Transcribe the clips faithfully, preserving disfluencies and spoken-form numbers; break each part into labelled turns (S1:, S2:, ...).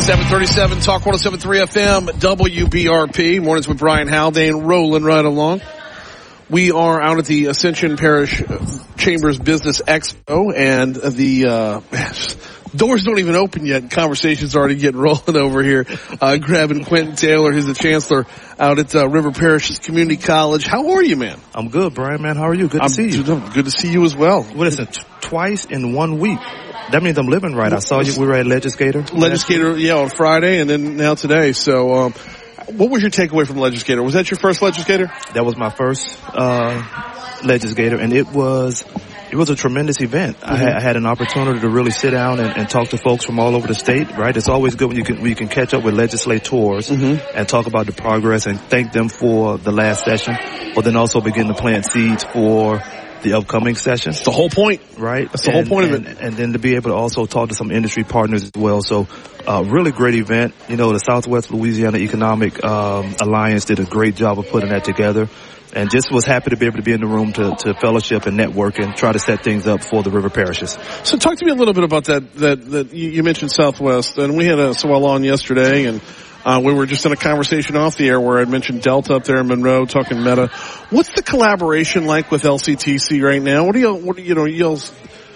S1: seven thirty-seven Talk one oh seven point three F M, W B R P. Mornings with Brian Haldane, rolling right along. We are out at the Ascension Parish Chambers Business Expo, and the uh, doors don't even open yet. Conversations already getting rolling over here. Uh, grabbing Quentin Taylor, who's the chancellor out at uh, River Parish Community College. How are you, man?
S2: I'm good, Brian, man. How are you? Good to
S1: I'm,
S2: see you.
S1: Good to see you as well.
S2: Well, listen, t- twice in one week. That means I'm living right. I saw you. We were at Legislator.
S1: Legislator, yeah, on Friday, and then now today. So, um, what was your takeaway from Legislator? Was that your first Legislator?
S2: That was my first uh, Legislator, and it was it was a tremendous event. Mm-hmm. I, had, I had an opportunity to really sit down and, and talk to folks from all over the state. Right, it's always good when you can when you can catch up with legislators mm-hmm. and talk about the progress and thank them for the last session, but then also begin to plant seeds for the upcoming session.
S1: That's the whole point.
S2: Right.
S1: That's the
S2: and,
S1: whole point
S2: and,
S1: of it.
S2: And then to be able to also talk to some industry partners as well. So, uh, really great event. You know, the Southwest Louisiana Economic, um, Alliance did a great job of putting that together. And just was happy to be able to be in the room to, to fellowship and network and try to set things up for the river parishes.
S1: So talk to me a little bit about that, that, that you, you mentioned Southwest, and we had a swell on yesterday, and Uh, we were just in a conversation off the air where I mentioned Delta up there in Monroe, talking Meta. What's the collaboration like with L C T C right now? What do y'all, what do you know, y'all's,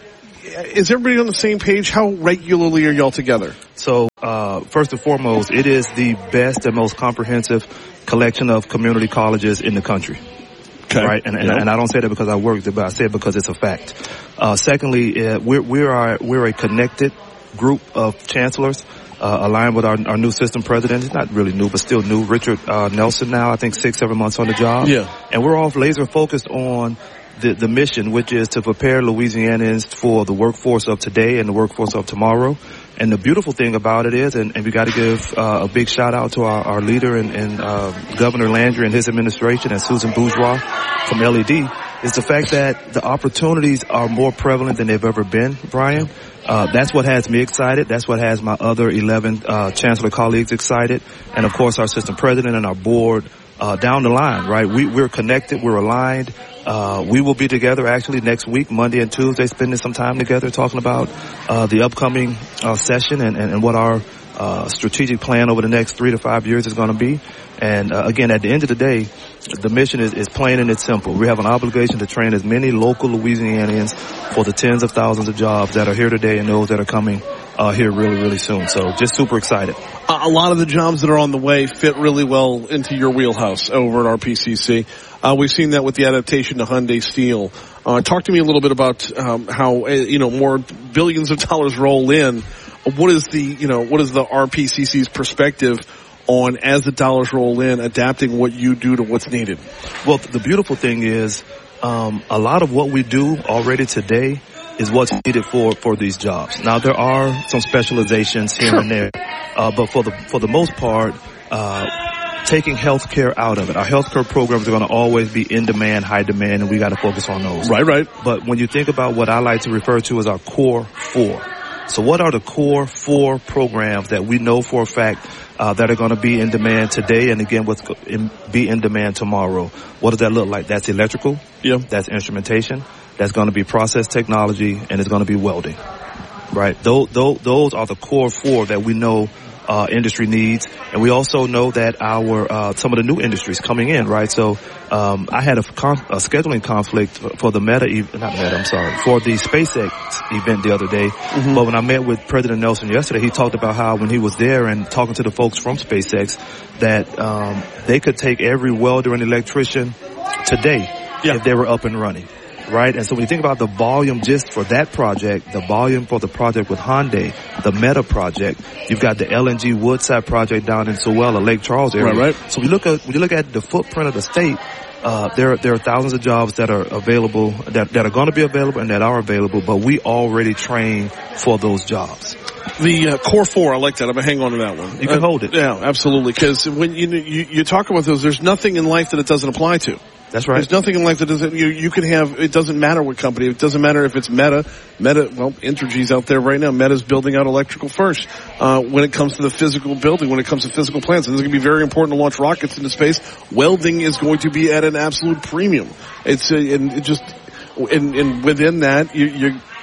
S1: is everybody on the same page? How regularly are y'all together?
S2: So, uh, first and foremost, it is the best and most comprehensive collection of community colleges in the country.
S1: Okay.
S2: Right. And, and,
S1: yeah.
S2: and I don't say that because I worked it, but I say it because it's a fact. Uh, secondly, uh, we're, we're, our, we're a connected group of chancellors. Uh, aligned with our, our new system president. He's not really new, but still new. Richard uh, Nelson now, I think six, seven months on the job.
S1: Yeah.
S2: And we're all laser focused on the, the mission, which is to prepare Louisianans for the workforce of today and the workforce of tomorrow. And the beautiful thing about it is, and, and we got to give uh, a big shout out to our, our leader and, and uh, Governor Landry and his administration and Susan Bourgeois from L E D, is the fact that the opportunities are more prevalent than they've ever been, Brian. Uh, that's what has me excited. That's what has my other eleven uh, chancellor colleagues excited. And, of course, our system president and our board uh, down the line, right? We, we're connected. We're aligned. Uh, we will be together actually next week, Monday and Tuesday, spending some time together talking about uh, the upcoming uh, session and, and, and what our uh, strategic plan over the next three to five years is going to be. And, uh, again, at the end of the day, the mission is, is plain and it's simple. We have an obligation to train as many local Louisianians for the tens of thousands of jobs that are here today and those that are coming uh, here really, really soon. So just super excited.
S1: A lot of the jobs that are on the way fit really well into your wheelhouse over at R P C C. Uh, we've seen that with the adaptation to Hyundai Steel. Uh, talk to me a little bit about um, how, uh, you know, more billions of dollars roll in. What is the, you know, what is the R P C C's perspective on, as the dollars roll in, adapting what you do to what's needed?
S2: Well, the beautiful thing is um, a lot of what we do already today is what's needed for, for these jobs. Now, there are some specializations here
S1: sure.
S2: and there, uh, but for the for the most part, uh, taking healthcare out of it. Our healthcare programs are going to always be in demand, high demand, and we got to focus on those.
S1: Right, right.
S2: But when you think about what I like to refer to as our core four, so what are the core four programs that we know for a fact uh, that are going to be in demand today and, again, what's in, be in demand tomorrow? What does that look like? That's electrical.
S1: Yeah.
S2: That's instrumentation. That's going to be process technology, and it's going to be welding. Right? Those, those, those are the core four that we know uh, industry needs. And we also know that our uh, some of the new industries coming in, right? So um, I had a, con- a scheduling conflict for the Meta, e- not Meta, I'm sorry, for the SpaceX event the other day. Mm-hmm. But when I met with President Nelson yesterday, he talked about how when he was there and talking to the folks from SpaceX, that um, they could take every welder and electrician today yeah. if they were up and running. Right? And so when you think about the volume just for that project, the volume for the project with Hyundai, the Meta project, you've got the L N G Woodside project down in Sewella, Lake Charles area.
S1: Right, right.
S2: So when you look at, when you look at the footprint of the state, uh, there, there are thousands of jobs that are available, that, that are going to be available and that are available, but we already train for those jobs.
S1: The uh, core four, I like that. I'm going to hang on to that one.
S2: You can
S1: uh,
S2: hold it.
S1: Yeah, absolutely. Because when you, you, you talk about those, there's nothing in life that it doesn't apply to.
S2: That's right.
S1: There's nothing in life that doesn't, you, you can have, it doesn't matter what company, it doesn't matter if it's Meta, Meta, well, Entergy's out there right now, Meta's building out electrical first, uh, when it comes to the physical building, when it comes to physical plants, and this is going to be very important to launch rockets into space. Welding is going to be at an absolute premium. It's, uh, and it just, and, and within that, you, you're,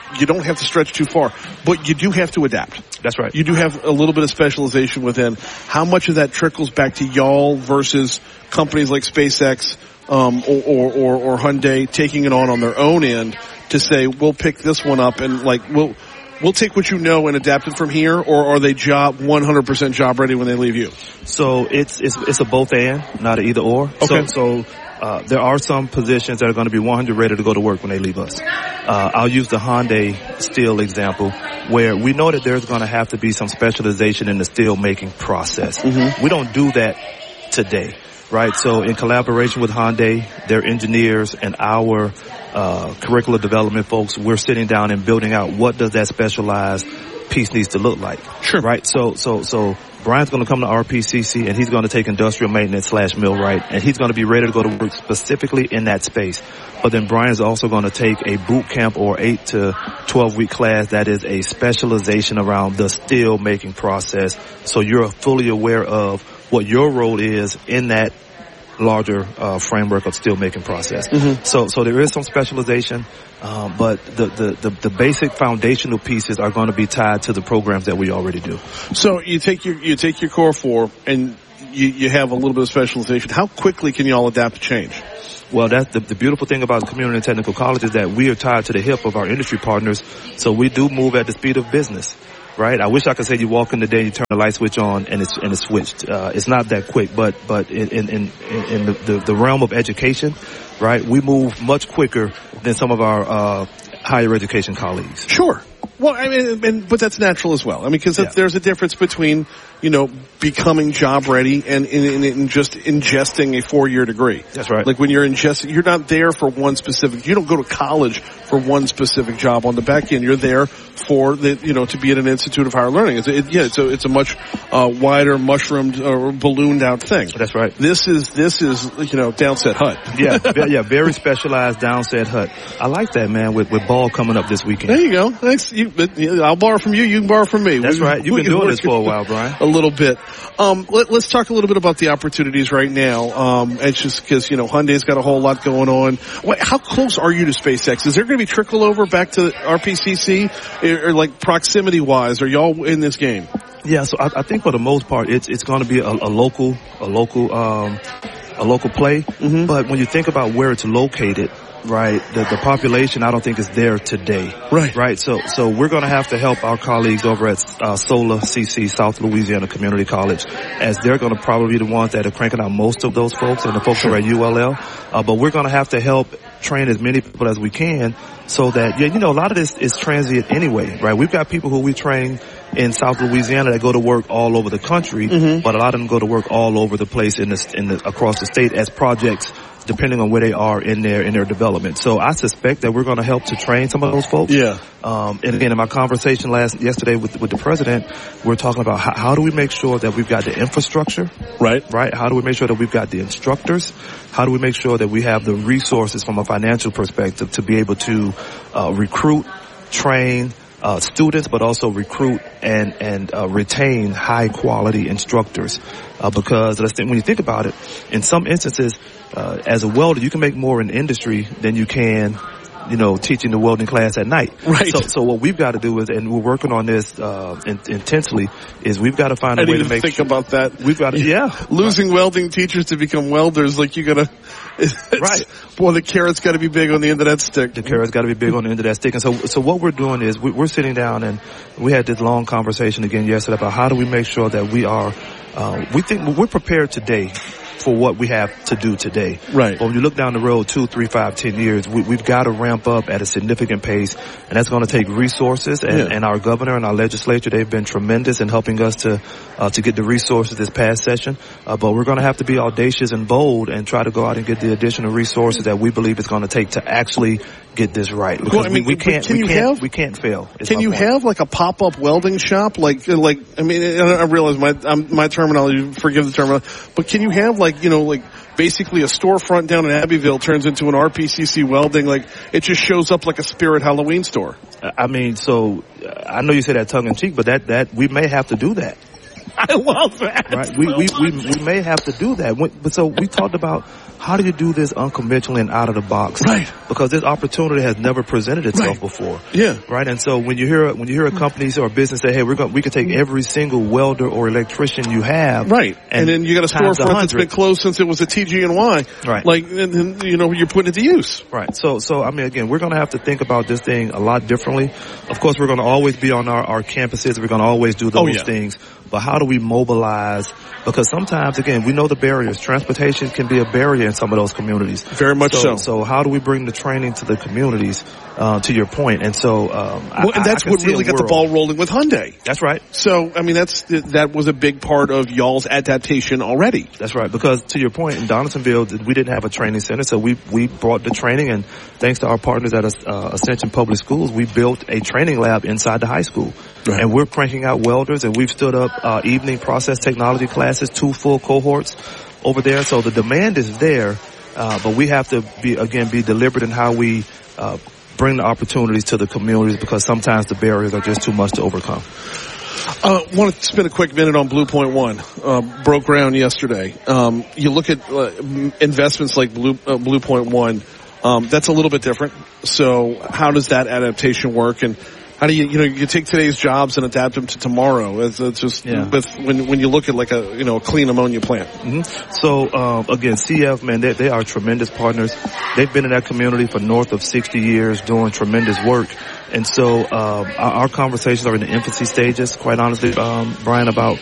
S1: you don't have to stretch too far, but you do have to adapt.
S2: That's right.
S1: You do have a little bit of specialization within. How much of that trickles back to y'all versus companies like SpaceX um, or, or, or, or Hyundai taking it on on their own end to say, we'll pick this one up and like we'll we'll take what you know and adapt it from here, or are they job one hundred percent job ready when they leave you?
S2: So it's it's it's a both and, not an either or.
S1: Okay.
S2: So, so uh, there are some positions that are going to be one hundred ready to go to work when they leave us. Uh, I'll use the Hyundai steel example, where we know that there's going to have to be some specialization in the steel making process. Mm-hmm. We don't do that today, right? So in collaboration with Hyundai, their engineers and our uh curricular development folks, we're sitting down and building out what does that specialized piece needs to look like.
S1: Sure.
S2: Right? So, so, so Brian's going to come to R P C C and he's going to take industrial maintenance slash millwright, and he's going to be ready to go to work specifically in that space. But then Brian's also going to take a boot camp or eight to twelve week class that is a specialization around the steel making process. So you're fully aware of what your role is in that larger uh, framework of steel making process. Mm-hmm. So, so there is some specialization, um, but the, the, the, the basic foundational pieces are going to be tied to the programs that we already do.
S1: So you take your, you take your core four and you, you have a little bit of specialization. How quickly can you all adapt to change?
S2: Well, that's the, the beautiful thing about community and technical college is that we are tied to the hip of our industry partners. So we do move at the speed of business. Right? I wish I could say you walk in the day, you turn the light switch on, and it's and it's switched. Uh, it's not that quick, but but in in in, in the, the the realm of education, right? We move much quicker than some of our uh higher education colleagues.
S1: Sure. Well, I mean, and, but that's natural as well. I mean, because yeah. there's a difference between, you know, becoming job ready and, and, and just ingesting a four-year degree.
S2: That's right.
S1: Like when you're ingesting, you're not there for one specific, you don't go to college for one specific job on the back end. You're there for the, you know, to be at an institute of higher learning. It's, it, yeah, it's a, it's a much, uh, wider, mushroomed, or ballooned out thing.
S2: That's right.
S1: This is, this is, you know, downset hut.
S2: yeah, yeah, very specialized downset hut. I like that, man, with, with ball coming up this weekend.
S1: There you go. Thanks. You, I'll borrow from you. You can borrow from me.
S2: That's
S1: we,
S2: right. You've been doing this for a while, Brian.
S1: A little bit. Um, let, let's talk a little bit about the opportunities right now. Um, it's just because, you know, Hyundai's got a whole lot going on. Wait, how close are you to SpaceX? Is there going to be trickle over back to R P C C, or, or like proximity wise? Are y'all in this game?
S2: Yeah. So I, I think for the most part, it's it's going to be a, a local, a local, um, a local play. Mm-hmm. But when you think about where it's located, right, the, the population I don't think is there today.
S1: Right.
S2: Right. So, so we're going to have to help our colleagues over at uh, SOLA C C, South Louisiana Community College, as they're going to probably be the ones that are cranking out most of those folks, and the folks sure. are at U L L. Uh, but we're going to have to help train as many people as we can, so that, yeah, you know, a lot of this is transient anyway, right? We've got people who we train in South Louisiana that go to work all over the country, mm-hmm. but a lot of them go to work all over the place in the, in the, across the state as projects, depending on where they are in their in their development. So I suspect that we're going to help to train some of those folks.
S1: Yeah.
S2: Um, and again, in my conversation last yesterday with with the president, we're talking about how, how do we make sure that we've got the infrastructure,
S1: right?
S2: Right. How do we make sure that we've got the instructors? How do we make sure that we have the resources from a financial perspective to be able to uh, recruit, train uh, students, but also recruit and and uh, retain high quality instructors? Uh, because let's think, when you think about it, in some instances, uh, as a welder, you can make more in industry than you can, you know, teaching the welding class at night.
S1: Right.
S2: So, so what we've got to do is, and we're working on this uh, in, intensely, is we've got to find a
S1: I
S2: way
S1: didn't
S2: to make
S1: think
S2: sure,
S1: about that.
S2: We've got to, yeah,
S1: losing welding teachers to become welders, like you gotta.
S2: Right.
S1: Boy, the carrot's got to be big on the end of that stick.
S2: The carrot's got to be big on the end of that stick. And so, so what we're doing is we, we're sitting down, and we had this long conversation again yesterday about how do we make sure that we are, uh, we think we're prepared today for what we have to do today.
S1: Right.
S2: But when you look down the road two, three, five, ten years, we, we've got to ramp up at a significant pace, and that's going to take resources. And, yeah. and our governor and our legislature, they've been tremendous in helping us to uh, to get the resources this past session. Uh, but we're going to have to be audacious and bold and try to go out and get the additional resources that we believe it's going to take to actually get this right. Because
S1: well, I mean,
S2: we, we can't,
S1: can
S2: we
S1: you
S2: can't,
S1: have,
S2: we can't fail.
S1: Can you point. have like a pop-up welding shop? Like, like, I mean, I realize my, um, my terminology, forgive the terminology, but can you have like, you know, like basically a storefront down in Abbeville turns into an R P C C welding, like it just shows up like a Spirit Halloween store?
S2: I mean, so I know you say that tongue in cheek, but that, that, we may have to do that.
S1: I love that.
S2: Right? We, we, we, we may have to do that. But so we talked about how do you do this unconventionally and out of the box?
S1: Right.
S2: Because this opportunity has never presented itself
S1: right.
S2: before.
S1: Yeah.
S2: Right. And so when you hear when you hear a company or a business say, "Hey, we're going we can take every single welder or electrician you have,"
S1: right, and, and then you got a storefront that's been closed since it was a T G N Y,
S2: right?
S1: Like, and, and you know, you're putting it to use,
S2: right? So, so I mean, again, we're going to have to think about this thing a lot differently. Of course, we're going to always be on our, our campuses. We're going to always do those
S1: oh, yeah.
S2: things. But how do we mobilize? Because sometimes, again, we know the barriers. Transportation can be a barrier in some of those communities.
S1: Very much so.
S2: So, so how do we bring the training to the communities, uh, to your point? And so, um,
S1: well,
S2: I,
S1: and that's
S2: I
S1: what really got
S2: world.
S1: the ball rolling with Hyundai.
S2: That's right.
S1: So, I mean, that's, that was a big part of y'all's adaptation already.
S2: That's right. Because to your point, in Donaldsonville, we didn't have a training center. So we, we brought the training, and thanks to our partners at uh, Ascension Public Schools, we built a training lab inside the high school. Right. And we're cranking out welders, and we've stood up uh, evening process technology classes, two full cohorts over there. So the demand is there, uh, but we have to be, again, be deliberate in how we uh, bring the opportunities to the communities, because sometimes the barriers are just too much to overcome.
S1: I uh, want to spend a quick minute on Blue Point One. Uh, broke ground yesterday. Um, you look at uh, investments like Blue, uh, Blue Point One, um, that's a little bit different. So how does that adaptation work? And how do you, you know, you take today's jobs and adapt them to tomorrow? It's, it's just yeah. with, when, when you look at like a, you know, a clean ammonia plant.
S2: Mm-hmm. So, um, again, C F, man, they, they are tremendous partners. They've been in that community for north of sixty years doing tremendous work. And so, um, our, our conversations are in the infancy stages, quite honestly, um, Brian, about